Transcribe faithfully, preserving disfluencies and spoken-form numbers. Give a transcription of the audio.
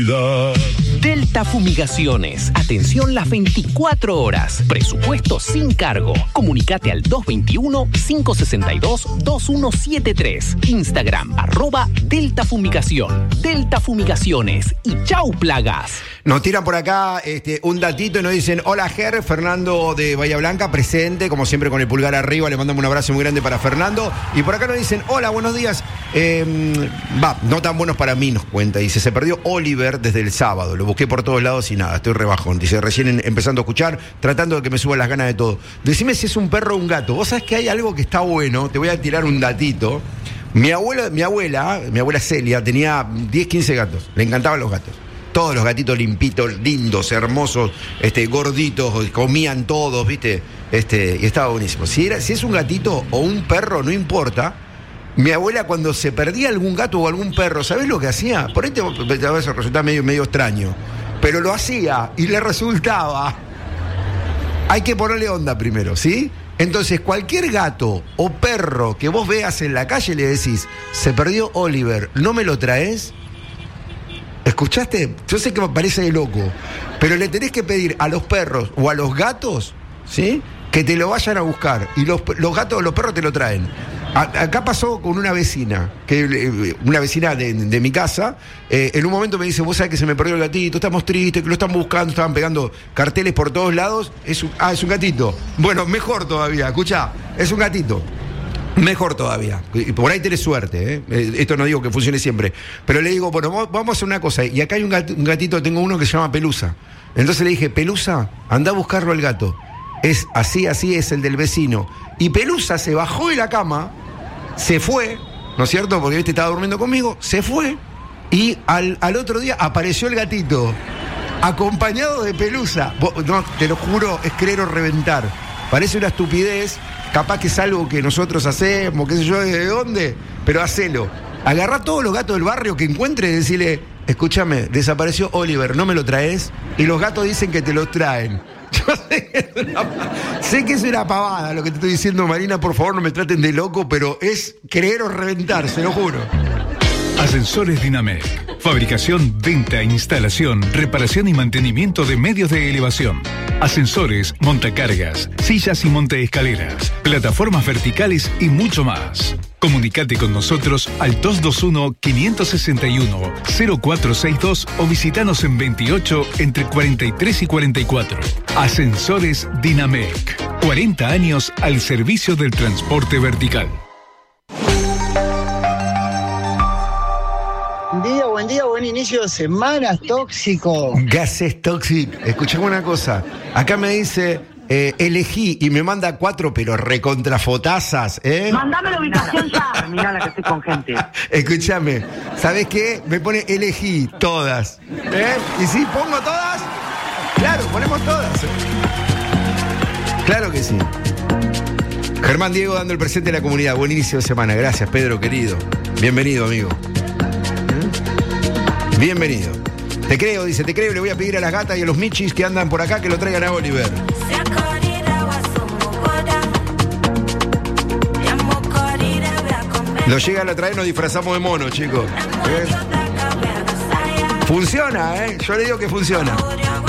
Delta Fumigaciones. Atención las veinticuatro horas. Presupuesto sin cargo. Comunicate al dos veintiuno, cinco sesenta y dos, veintiuno setenta y tres. Instagram, arroba Delta Fumigación. Delta Fumigaciones. Y chau plagas. Nos tiran por acá este, un datito y nos dicen: hola Ger, Fernando de Bahía Blanca, presente, como siempre con el pulgar arriba. Le mandamos un abrazo muy grande para Fernando. Y por acá nos dicen: hola, buenos días. Eh, va, no tan buenos para mí, nos cuenta. Dice: se perdió Oliver desde el sábado. Lo busqué por todos lados y nada, estoy rebajón. Dice: recién en, empezando a escuchar, tratando de que me suban las ganas de todo. Decime si es un perro o un gato. Vos sabés que hay algo que está bueno. Te voy a tirar un datito. Mi abuela, mi abuela, mi abuela Celia, tenía diez, quince gatos. Le encantaban los gatos. Todos los gatitos limpitos, lindos, hermosos, este, gorditos, comían todos, ¿viste? Este, y estaba buenísimo. Si, era, si es un gatito o un perro, no importa. Mi abuela, cuando se perdía algún gato o algún perro, ¿sabés lo que hacía? Por ahí te, te va a resultar medio, medio extraño, pero lo hacía y le resultaba. Hay que ponerle onda primero, ¿sí? Entonces, cualquier gato o perro que vos veas en la calle, le decís: se perdió Oliver, ¿no me lo traes? ¿Escuchaste? Yo sé que me parece de loco, pero le tenés que pedir a los perros o a los gatos, ¿sí?, que te lo vayan a buscar. Y los, los gatos o los perros te lo traen. A, acá pasó con una vecina, que una vecina de, de mi casa, eh, en un momento me dice: vos sabés que se me perdió el gatito, estamos tristes, que lo están buscando, estaban pegando carteles por todos lados. Es un, ah, es un gatito. Bueno, mejor todavía, escuchá, es un gatito. Mejor todavía. Y por ahí tenés suerte, ¿eh? Esto no digo que funcione siempre. Pero le digo: bueno, vamos a hacer una cosa. Y acá hay un gatito, un gatito, tengo uno que se llama Pelusa. Entonces le dije: Pelusa, anda a buscarlo al gato. Es así, así es el del vecino. Y Pelusa se bajó de la cama, se fue, ¿no es cierto? Porque este estaba durmiendo conmigo, se fue. Y al, al otro día apareció el gatito, acompañado de Pelusa. No, te lo juro, es creer o reventar. Parece una estupidez. Capaz que es algo que nosotros hacemos, qué sé yo, ¿de dónde? Pero hacelo. Agarrá todos los gatos del barrio que encuentres y decirle: escúchame, desapareció Oliver, ¿no me lo traes? Y los gatos dicen que te lo traen. Yo sé que, es una, sé que es una pavada lo que te estoy diciendo, Marina, por favor no me traten de loco, pero es creer o reventar, se lo juro. Ascensores Dinamec. Fabricación, venta, instalación, reparación y mantenimiento de medios de elevación. Ascensores, montacargas, sillas y montaescaleras, plataformas verticales y mucho más. Comunicate con nosotros al dos dos uno, cinco seis uno, cero cuatro seis dos o visitanos en veintiocho entre cuarenta y tres y cuarenta y cuatro. Ascensores Dinamec. cuarenta años al servicio del transporte vertical. Buen día, buen día, buen inicio de semana, tóxico. Gases tóxicos. Escuchame una cosa. Acá me dice: eh, elegí, y me manda cuatro, pero recontrafotazas, ¿eh? Mandame la ubicación ya. Mirá la que estoy con gente. Escúchame, ¿sabés qué? Me pone elegí todas, ¿eh? Y si pongo todas, claro, ponemos todas, ¿eh? Claro que sí. Germán Diego dando el presente a la comunidad. Buen inicio de semana. Gracias, Pedro, querido. Bienvenido, amigo. Bienvenido. Te creo, dice, te creo, le voy a pedir a las gatas y a los michis que andan por acá que lo traigan a Oliver. Lo llegan a traer, nos disfrazamos de mono, chicos. ¿Eh? Funciona, ¿eh? Yo le digo que funciona.